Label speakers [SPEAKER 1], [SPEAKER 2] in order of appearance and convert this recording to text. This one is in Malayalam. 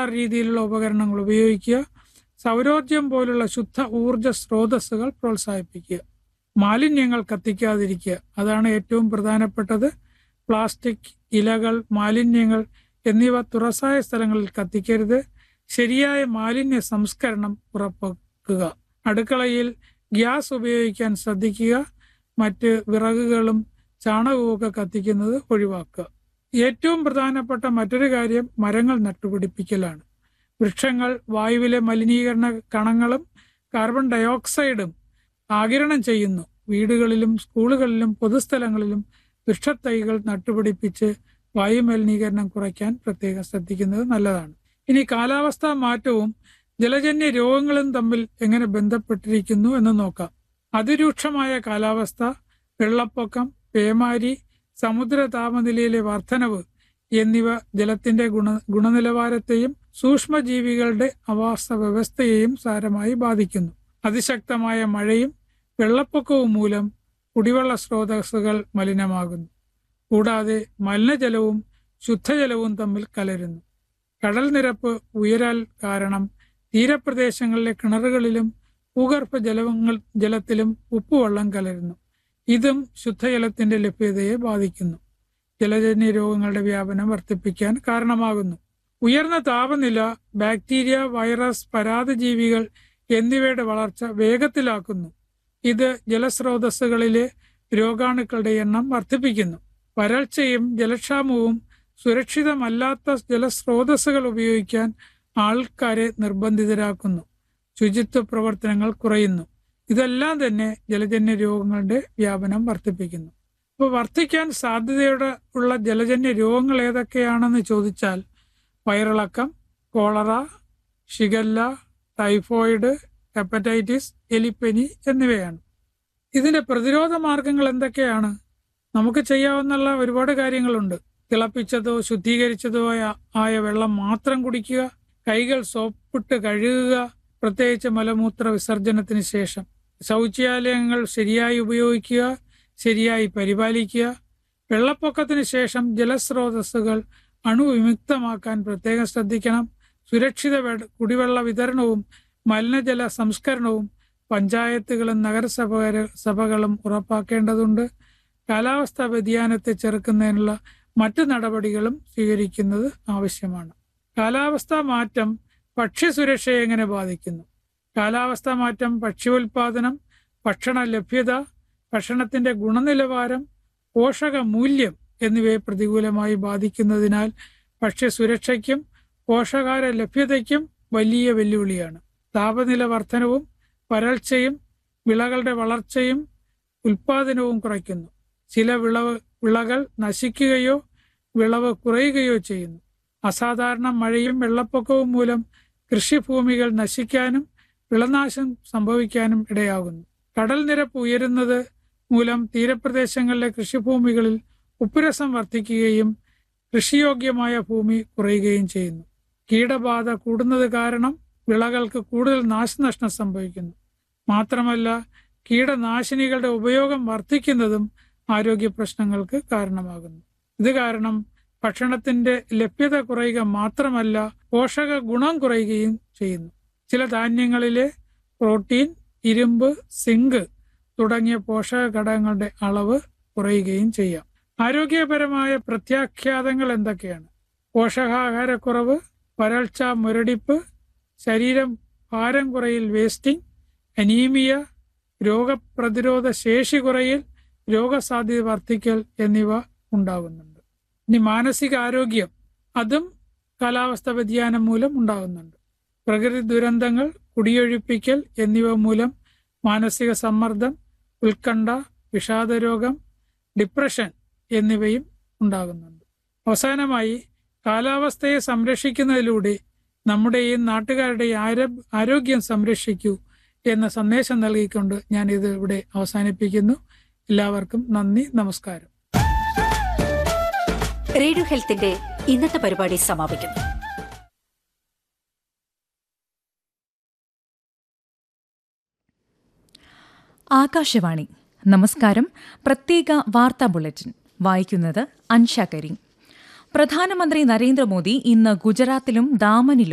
[SPEAKER 1] സോളാർ രീതിയിലുള്ള ഉപകരണങ്ങൾ ഉപയോഗിക്കുക. സൗരോർജ്ജം പോലുള്ള ശുദ്ധ ഊർജ സ്രോതസ്സുകൾ പ്രോത്സാഹിപ്പിക്കുക. മാലിന്യങ്ങൾ കത്തിക്കാതിരിക്കുക, അതാണ് ഏറ്റവും പ്രധാനപ്പെട്ടത്. പ്ലാസ്റ്റിക്, ഇലകൾ, മാലിന്യങ്ങൾ എന്നിവ തുറസായ സ്ഥലങ്ങളിൽ കത്തിക്കരുത്. ശരിയായ മാലിന്യ സംസ്കരണം ഉറപ്പാക്കുക. അടുക്കളയിൽ ഗ്യാസ് ഉപയോഗിക്കാൻ ശ്രദ്ധിക്കുക. മറ്റ് വിറകുകളും ചാണകവുമൊക്കെ കത്തിക്കുന്നത് ഒഴിവാക്കുക. ഏറ്റവും പ്രധാനപ്പെട്ട മറ്റൊരു കാര്യം മരങ്ങൾ നട്ടുപിടിപ്പിക്കലാണ്. വൃക്ഷങ്ങൾ വായുവിലെ മലിനീകരണ കണങ്ങളും കാർബൺ ഡയോക്സൈഡും ആഗിരണം ചെയ്യുന്നു. വീടുകളിലും സ്കൂളുകളിലും പൊതുസ്ഥലങ്ങളിലും വൃക്ഷത്തൈകൾ നട്ടുപിടിപ്പിച്ച് വായു മലിനീകരണം കുറയ്ക്കാൻ പ്രത്യേകം ശ്രദ്ധിക്കുന്നത് നല്ലതാണ്. ഇനി കാലാവസ്ഥാ മാറ്റവും ജലജന്യ രോഗങ്ങളും തമ്മിൽ എങ്ങനെ ബന്ധപ്പെട്ടിരിക്കുന്നു എന്ന് നോക്കാം. അതിരൂക്ഷമായ കാലാവസ്ഥ, വെള്ളപ്പൊക്കം, പേമാരി, സമുദ്ര താപനിലയിലെ വർധനവ് എന്നിവ ജലത്തിന്റെ ഗുണനിലവാരത്തെയും സൂക്ഷ്മജീവികളുടെ ആവാസ വ്യവസ്ഥയെയും സാരമായി ബാധിക്കുന്നു. അതിശക്തമായ മഴയും വെള്ളപ്പൊക്കവും മൂലം കുടിവെള്ള സ്രോതസ്സുകൾ മലിനമാകുന്നു. കൂടാതെ മലിനജലവും ശുദ്ധജലവും തമ്മിൽ കലരുന്നു. കടൽ നിരപ്പ് ഉയരാൽ കാരണം തീരപ്രദേശങ്ങളിലെ കിണറുകളിലും ഭൂഗർഭ ജലത്തിലും ഉപ്പുവെള്ളം കലരുന്നു. ഇതും ശുദ്ധജലത്തിന്റെ ലഭ്യതയെ ബാധിക്കുന്നു. ജലജന്യ രോഗങ്ങളുടെ വ്യാപനം വർദ്ധിപ്പിക്കാൻ കാരണമാകുന്നു. ഉയർന്ന താപനില ബാക്ടീരിയ, വൈറസ്, പരാദജീവികൾ എന്നിവയുടെ വളർച്ച വേഗത്തിലാക്കുന്നു. ഇത് ജലസ്രോതസ്സുകളിലെ രോഗാണുക്കളുടെ എണ്ണം വർദ്ധിപ്പിക്കുന്നു. വരൾച്ചയും ജലക്ഷാമവും സുരക്ഷിതമല്ലാത്ത ജലസ്രോതസ്സുകൾ ഉപയോഗിക്കാൻ ആൾക്കാരെ നിർബന്ധിതരാക്കുന്നു. ശുചിത്വ പ്രവർത്തനങ്ങൾ കുറയുന്നു. ഇതെല്ലാം തന്നെ ജലജന്യ രോഗങ്ങളുടെ വ്യാപനം വർദ്ധിപ്പിക്കുന്നു. അപ്പോൾ വർദ്ധിക്കാൻ സാധ്യതയോടെ ഉള്ള ജലജന്യ രോഗങ്ങൾ ഏതൊക്കെയാണെന്ന് ചോദിച്ചാൽ വയറിളക്കം, കോളറ, ഷിഗല്ല, ടൈഫോയിഡ്, ഹെപ്പറ്റൈറ്റിസ്, എലിപ്പനി എന്നിവയാണ്. ഇതിന്റെ പ്രതിരോധ മാർഗങ്ങൾ എന്തൊക്കെയാണ്? നമുക്ക് ചെയ്യാവുന്ന ഒരുപാട് കാര്യങ്ങളുണ്ട്. തിളപ്പിച്ചതോ ശുദ്ധീകരിച്ചതോ ആയ വെള്ളം മാത്രം കുടിക്കുക. കൈകൾ സോപ്പിട്ട് കഴുകുക, പ്രത്യേകിച്ച് മലമൂത്ര വിസർജനത്തിന് ശേഷം. ശൗചാലയങ്ങൾ ശരിയായി ഉപയോഗിക്കുക, ശരിയായി പരിപാലിക്കുക. വെള്ളപ്പൊക്കത്തിന് ശേഷം ജലസ്രോതസ്സുകൾ അണുവിമുക്തമാക്കാൻ പ്രത്യേകം ശ്രദ്ധിക്കണം. സുരക്ഷിത കുടിവെള്ള വിതരണവും മലിനജല സംസ്കരണവും പഞ്ചായത്തുകളും നഗരസഭകളും ഉറപ്പാക്കേണ്ടതുണ്ട്. കാലാവസ്ഥാ വ്യതിയാനത്തെ ചെറുക്കുന്നതിനുള്ള മറ്റു നടപടികളും സ്വീകരിക്കുന്നത് ആവശ്യമാണ്. കാലാവസ്ഥാ മാറ്റം ഭക്ഷ്യസുരക്ഷയെ എങ്ങനെ ബാധിക്കുന്നു? കാലാവസ്ഥാ മാറ്റം ഭക്ഷ്യോൽപാദനം, ഭക്ഷണ ലഭ്യത, ഭക്ഷണത്തിന്റെ ഗുണനിലവാരം, പോഷക മൂല്യം എന്നിവയെ പ്രതികൂലമായി ബാധിക്കുന്നതിനാൽ ഭക്ഷ്യസുരക്ഷയ്ക്കും പോഷകാഹാര ലഭ്യതയ്ക്കും വലിയ വെല്ലുവിളിയാണ്. താപനില വർധനവും വരൾച്ചയും വിളകളുടെ വളർച്ചയും ഉൽപാദനവും കുറയ്ക്കുന്നു. ചില വിളകൾ നശിക്കുകയോ വിളവ് കുറയുകയോ ചെയ്യുന്നു. അസാധാരണ മഴയും വെള്ളപ്പൊക്കവും മൂലം കൃഷിഭൂമികൾ നശിക്കാനും വിളനാശം സംഭവിക്കാനും ഇടയാകുന്നു. കടൽ നിരപ്പ് ഉയരുന്നത് മൂലം തീരപ്രദേശങ്ങളിലെ കൃഷിഭൂമികളിൽ ഉപ്പുരസം വർദ്ധിക്കുകയും കൃഷിയോഗ്യമായ ഭൂമി കുറയുകയും ചെയ്യുന്നു. കീടബാധ കൂടുന്നത് കാരണം വിളകൾക്ക് കൂടുതൽ നാശനഷ്ടം സംഭവിക്കുന്നു. മാത്രമല്ല, കീടനാശിനികളുടെ ഉപയോഗം വർദ്ധിക്കുന്നതും ആരോഗ്യ പ്രശ്നങ്ങൾക്ക് കാരണമാകുന്നു. ഇത് കാരണം ഭക്ഷണത്തിന്റെ ലഭ്യത കുറയുക മാത്രമല്ല, പോഷക ഗുണം കുറയുകയും ചെയ്യുന്നു. ചില ധാന്യങ്ങളിലെ പ്രോട്ടീൻ, ഇരുമ്പ്, സിങ്ക് തുടങ്ങിയ പോഷക ഘടകങ്ങളുടെ അളവ് കുറയുകയും ചെയ്യാം. ആരോഗ്യപരമായ പ്രത്യാഘാതങ്ങൾ എന്തൊക്കെയാണ്? പോഷകാഹാരക്കുറവ്, വരൾച്ച, മുരടിപ്പ്, ശരീരം ഭാരം കുറയിൽ, വേസ്റ്റിംഗ്, അനീമിയ, രോഗപ്രതിരോധ ശേഷി കുറയൽ, രോഗസാധ്യത വർദ്ധിക്കൽ എന്നിവ ഉണ്ടാകുന്നുണ്ട്. ഇനി മാനസികാരോഗ്യം, അതും കാലാവസ്ഥ വ്യതിയാനം മൂലം ഉണ്ടാകുന്നുണ്ട്. പ്രകൃതി ദുരന്തങ്ങൾ, കുടിയൊഴിപ്പിക്കൽ എന്നിവ മൂലം മാനസിക സമ്മർദ്ദം, ഉത്കണ്ഠ, വിഷാദരോഗം, ഡിപ്രഷൻ എന്നിവയും ഉണ്ടാകുന്നുണ്ട്. അവസാനമായി, കാലാവസ്ഥയെ സംരക്ഷിക്കുന്നതിലൂടെ നമ്മുടെയും നാട്ടുകാരുടെയും ആരോഗ്യം സംരക്ഷിക്കൂ എന്ന സന്ദേശം നൽകിക്കൊണ്ട് ഞാൻ ഇത് ഇവിടെ അവസാനിപ്പിക്കുന്നു. എല്ലാവർക്കും നന്ദി, നമസ്കാരം.
[SPEAKER 2] റേഡിയോ ഹെൽത്തിന്റെ ഇന്നത്തെ പരിപാടി സമാപിക്കുന്നു.
[SPEAKER 3] ആകാശവാണി. നമസ്കാരം. പ്രത്യേക വാർത്താ ബുള്ളറ്റിൻ വായിക്കുന്നത് അൻഷ കരീം. പ്രധാനമന്ത്രി നരേന്ദ്രമോദി ഇന്ന് ഗുജറാത്തിലും ദാമനിലും